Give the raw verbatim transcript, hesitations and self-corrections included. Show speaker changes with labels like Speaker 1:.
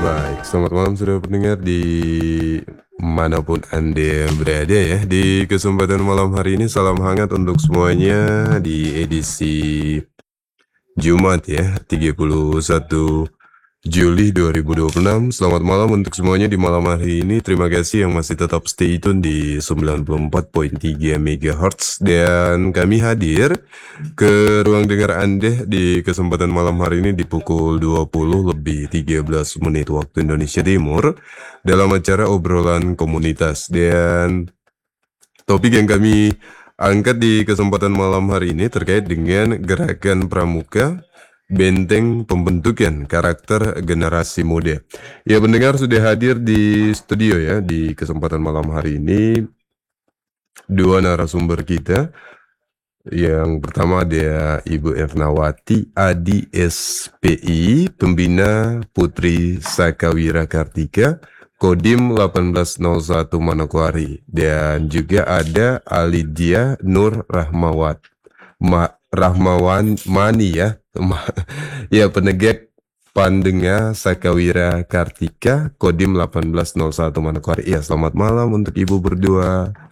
Speaker 1: Baik, selamat malam saudara pendengar di manapun Anda berada ya. Di kesempatan malam hari ini salam hangat untuk semuanya di edisi Jumat ya, tiga puluh satu Juli dua ribu dua puluh enam. Selamat malam untuk semuanya di malam hari ini. Terima kasih yang masih tetap stay tune di sembilan puluh empat koma tiga megahertz dan kami hadir ke ruang dengar Anda di kesempatan malam hari ini di pukul dua puluh lebih tiga belas menit waktu Indonesia Timur dalam acara obrolan komunitas. Dan topik yang kami angkat di kesempatan malam hari ini terkait dengan gerakan pramuka benteng pembentukan karakter generasi muda. Ya, pendengar sudah hadir di studio ya di kesempatan malam hari ini dua narasumber kita. Yang pertama ada Ibu Ernawati Adi S P I, Pembina Putri Sakawira Kartika, Kodim delapan belas nol satu Manokwari. Dan juga ada Alidia Nur Rahmawat Ma, Rahmawan Mani ya. Ma- ya, penegak Pandenga Sakawira Kartika, Kodim delapan belas nol satu Manokwari. Ya, selamat malam untuk Ibu berdua.